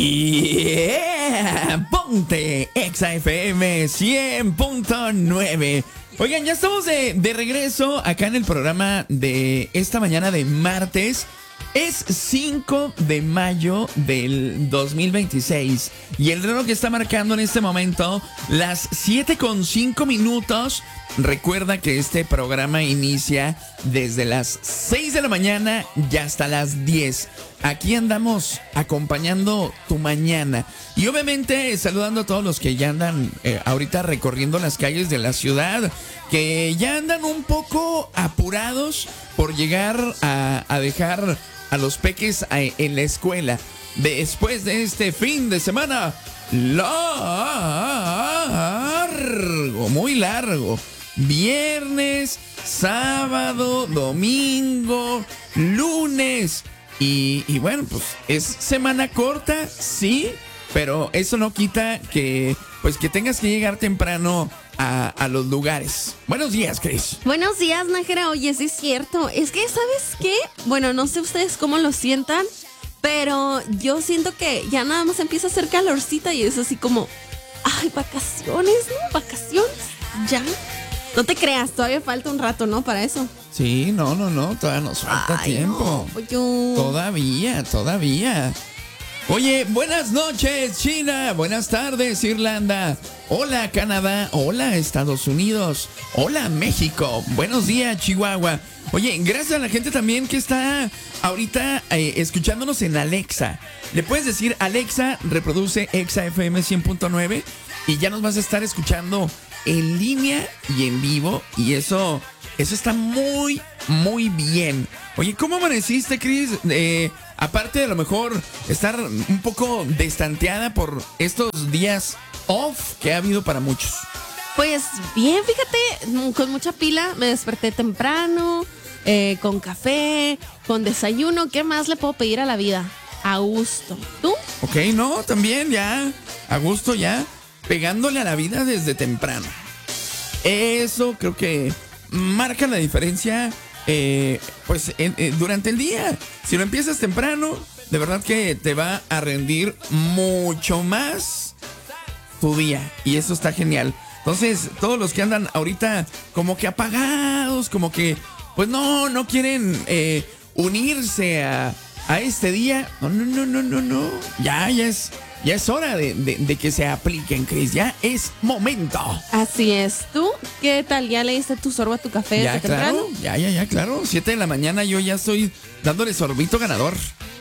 Yeah, ponte Exa FM 100.9. Oigan, ya estamos de regreso acá en el programa de esta mañana de martes. Es 5 de mayo del 2026 y el reloj que está marcando en este momento las 7:05. Recuerda que este programa inicia desde las 6 de la mañana y hasta las 10. Aquí andamos acompañando tu mañana y obviamente saludando a todos los que ya andan ahorita recorriendo las calles de la ciudad, que ya andan un poco apurados por llegar a dejar a los peques en la escuela después de este fin de semana largo, muy largo. Viernes, sábado, domingo, lunes y bueno, pues es semana corta, sí, pero eso no quita que pues que tengas que llegar temprano a los lugares. Buenos días, Cris. Buenos días, Nájera. Oye, sí es cierto. Es que, ¿sabes qué? Bueno, no sé ustedes cómo lo sientan, pero yo siento que ya nada más empieza a hacer calorcita y es así como, ay, vacaciones, ¿no? Vacaciones, ya. No te creas, todavía falta un rato, ¿no? Para eso. Sí, no, todavía nos falta tiempo. No, yo... Todavía. Oye, buenas noches, China. Buenas tardes, Irlanda. Hola, Canadá. Hola, Estados Unidos. Hola, México. Buenos días, Chihuahua. Oye, gracias a la gente también que está ahorita escuchándonos en Alexa. Le puedes decir, Alexa, reproduce Exa FM 100.9 y ya nos vas a estar escuchando en línea y en vivo. Y eso está muy, muy bien. Oye, ¿cómo amaneciste, Cris? Aparte de a lo mejor estar un poco destanteada por estos días off que ha habido para muchos. Pues bien, fíjate, con mucha pila, me desperté temprano, con café, con desayuno. ¿Qué más le puedo pedir a la vida? A gusto. ¿Tú? Ok, no, también ya, a gusto ya, pegándole a la vida desde temprano. Eso creo que marca la diferencia. Durante el día, si lo empiezas temprano, de verdad que te va a rendir mucho más tu día y eso está genial. Entonces, todos los que andan ahorita como que apagados, como que pues no quieren unirse a este día, no, ya es hora de que se apliquen, Cris. Ya es momento. Así es. ¿Tú qué tal? ¿Ya le diste tu sorbo a tu café ya, desde claro, temprano? Ya, claro. 7 de la mañana yo ya estoy dándole sorbito ganador.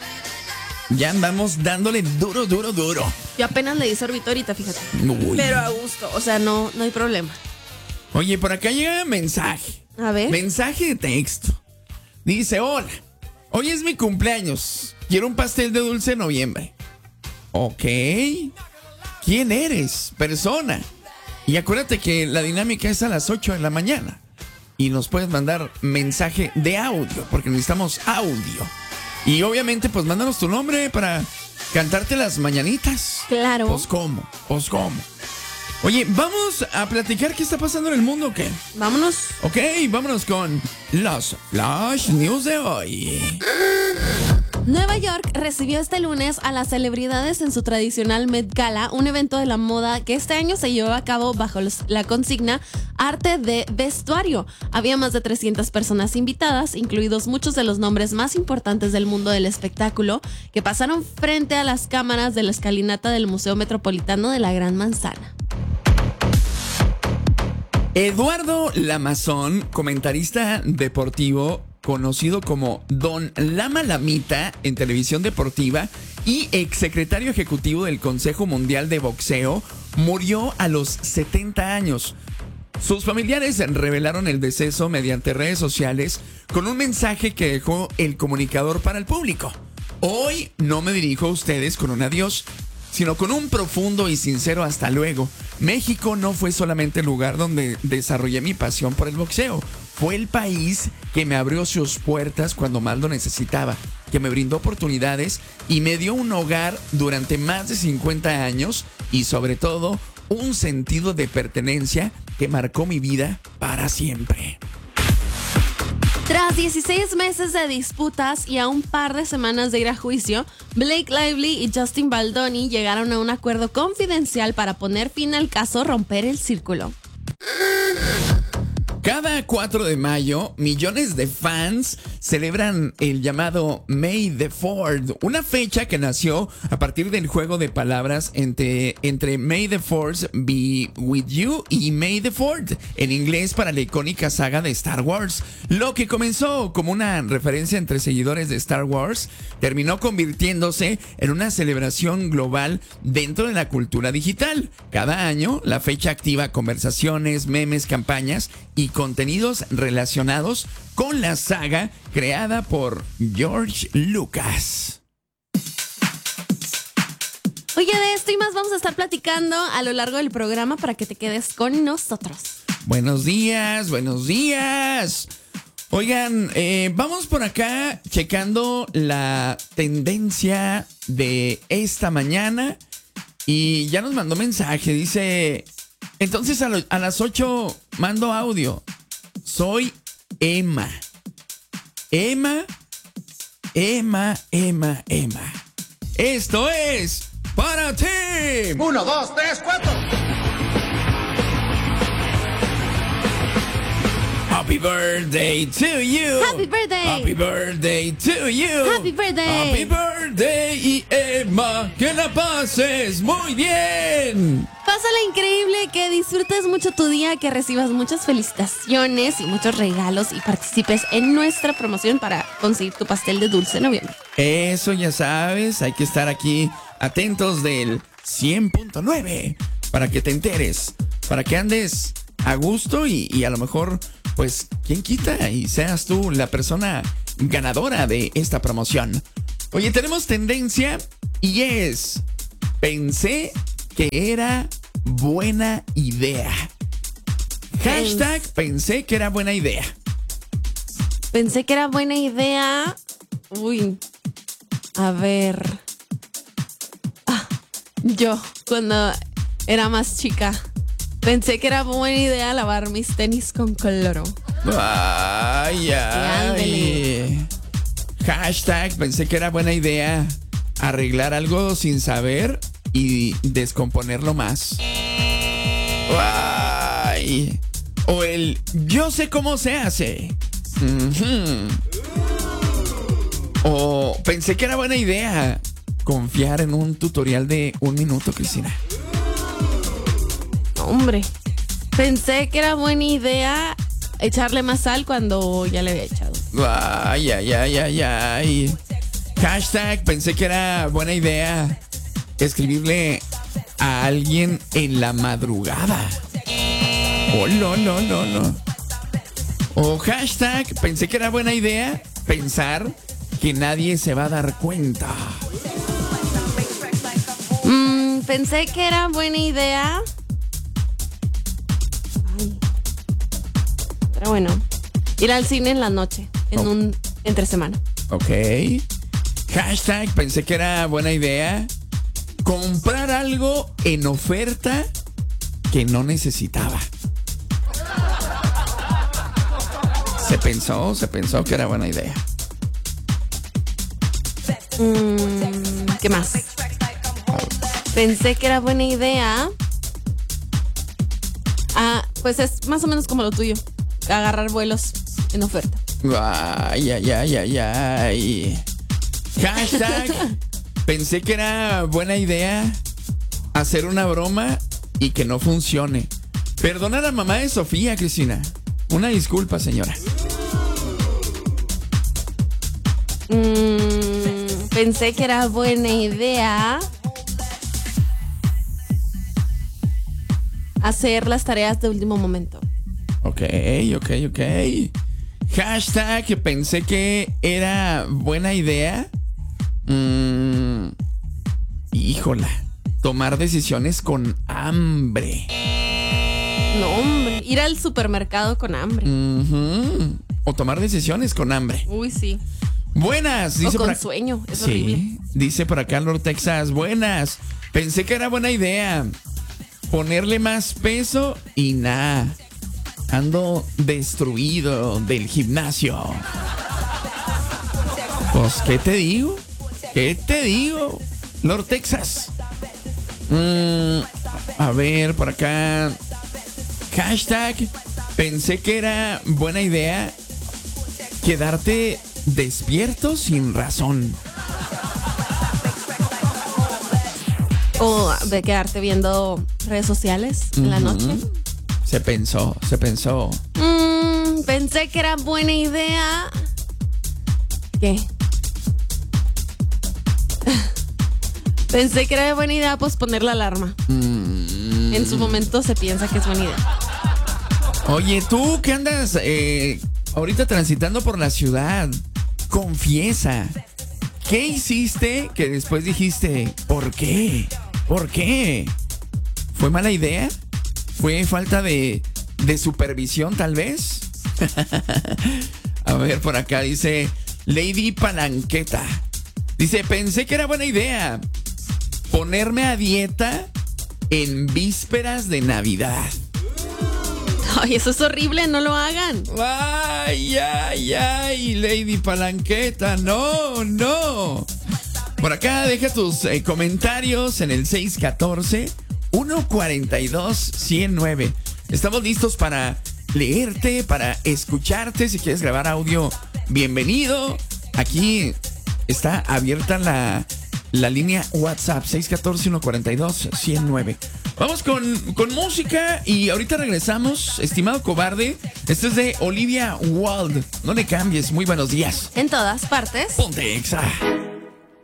Ya andamos dándole duro. Yo apenas le di sorbito ahorita, fíjate. Uy. Pero a gusto, o sea, no hay problema. Oye, por acá llega mensaje. A ver. Mensaje de texto. Dice, hola, hoy es mi cumpleaños. Quiero un pastel de dulce de noviembre. Ok. ¿Quién eres? Persona. Y acuérdate que la dinámica es a las 8 de la mañana. Y nos puedes mandar mensaje de audio, porque necesitamos audio. Y obviamente, pues mándanos tu nombre para cantarte las mañanitas. Claro. Pues cómo. Oye, ¿vamos a platicar qué está pasando en el mundo o qué? Vámonos. Ok, vámonos con los Flash News de hoy. Nueva York recibió este lunes a las celebridades en su tradicional Met Gala, un evento de la moda que este año se llevó a cabo bajo la consigna Arte de Vestuario. Había más de 300 personas invitadas, incluidos muchos de los nombres más importantes del mundo del espectáculo, que pasaron frente a las cámaras de la escalinata del Museo Metropolitano de la Gran Manzana. Eduardo Lamazón, comentarista deportivo, conocido como Don Lama Lamita en televisión deportiva y exsecretario ejecutivo del Consejo Mundial de Boxeo, murió a los 70 años. Sus familiares revelaron el deceso mediante redes sociales con un mensaje que dejó el comunicador para el público. Hoy no me dirijo a ustedes con un adiós, sino con un profundo y sincero hasta luego. México no fue solamente el lugar donde desarrollé mi pasión por el boxeo. Fue el país que me abrió sus puertas cuando más lo necesitaba, que me brindó oportunidades y me dio un hogar durante más de 50 años y sobre todo un sentido de pertenencia que marcó mi vida para siempre. Tras 16 meses de disputas y a un par de semanas de ir a juicio, Blake Lively y Justin Baldoni llegaron a un acuerdo confidencial para poner fin al caso Romper el Círculo. Cada 4 de mayo, millones de fans celebran el llamado May the 4th, una fecha que nació a partir del juego de palabras entre May the 4th be with you y May the 4th, en inglés para la icónica saga de Star Wars. Lo que comenzó como una referencia entre seguidores de Star Wars, terminó convirtiéndose en una celebración global dentro de la cultura digital. Cada año, la fecha activa conversaciones, memes, campañas y contenidos relacionados con la saga creada por George Lucas. Oye, de esto y más vamos a estar platicando a lo largo del programa para que te quedes con nosotros. Buenos días, buenos días. Oigan, vamos por acá checando la tendencia de esta mañana y ya nos mandó mensaje, dice... Entonces a las 8 mando audio. Soy Emma. Emma. Esto es para ti. 1, 2, 3, 4. Happy birthday to you. Happy birthday. Happy birthday to you. Happy birthday. Happy birthday y Emma, que la pases muy bien. Pásala increíble, que disfrutes mucho tu día, que recibas muchas felicitaciones y muchos regalos y participes en nuestra promoción para conseguir tu pastel de dulce de noviembre. Eso ya sabes, hay que estar aquí atentos del 100.9 para que te enteres, para que andes a gusto y a lo mejor, pues, ¿quién quita? Y seas tú la persona ganadora de esta promoción. Oye, tenemos tendencia y es, pensé que era buena idea. Hashtag pensé que era buena idea. Pensé que era buena idea. Uy, a ver. Yo, cuando era más chica, pensé que era buena idea lavar mis tenis con cloro. Ay, ay. Hashtag pensé que era buena idea arreglar algo sin saber y descomponerlo más. Ay. O el yo sé cómo se hace. O pensé que era buena idea confiar en un tutorial de 1 minuto, Cristina. Hombre, pensé que era buena idea echarle más sal cuando ya le había echado. Ay, ay, ay, ay, ay. Hashtag pensé que era buena idea escribirle a alguien en la madrugada. Oh, no. O hashtag pensé que era buena idea pensar que nadie se va a dar cuenta. Pensé que era buena idea. Ay. Pero bueno, ir al cine en la noche, en un entre semana. Ok. Hashtag pensé que era buena idea comprar algo en oferta que no necesitaba. Se pensó que era buena idea. ¿Qué más? Pensé que era buena idea. Pues es más o menos como lo tuyo. Agarrar vuelos en oferta. Ay, ay, ay, ay, ay. Hashtag pensé que era buena idea hacer una broma y que no funcione. Perdona a la mamá de Sofía, Cristina. Una disculpa, señora. Pensé que era buena idea hacer las tareas de último momento. Ok. Hashtag pensé que era buena idea. Híjola. Tomar decisiones con hambre. No, hombre. Ir al supermercado con hambre. O tomar decisiones con hambre. Uy, sí. Buenas, dice o con sueño, es horrible. Dice por acá Lord Texas, buenas. Pensé que era buena idea ponerle más peso y nada. ando destruido del gimnasio. Pues, ¿qué te digo? ¿Qué te digo? Lord Texas. A ver, por acá. Hashtag, pensé que era buena idea quedarte despierto sin razón. O de quedarte viendo redes sociales en la noche. Se pensó. Pensé que era buena idea. ¿Qué? Pensé que era buena idea posponer la alarma. En su momento se piensa que es buena idea. Oye, tú que andas ahorita transitando por la ciudad, confiesa, ¿qué hiciste que después dijiste, ¿por qué? ¿Por qué? ¿Fue mala idea? ¿Fue falta de supervisión tal vez? A ver, por acá dice Lady Palanqueta. Dice, pensé que era buena idea ponerme a dieta en vísperas de Navidad. Ay, eso es horrible, no lo hagan. Ay, Lady Palanqueta, no. Por acá deja tus comentarios en el 614-142-109. Estamos listos para leerte, para escucharte. Si quieres grabar audio, bienvenido. Aquí está abierta la línea WhatsApp 614-142-109. Vamos con música y ahorita regresamos, estimado cobarde. Este es de Olivia Wilde. No le cambies, muy buenos días. En todas partes. Ponte Exa.